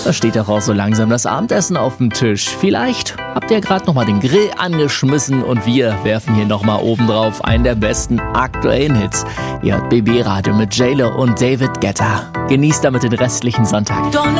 Da steht doch auch so langsam das Abendessen auf dem Tisch. Vielleicht habt ihr gerade nochmal den Grill angeschmissen und wir werfen hier nochmal oben drauf einen der besten aktuellen Hits. Ihr hört BB Radio mit J-Lo und David Guetta. Genießt damit den restlichen Sonntag.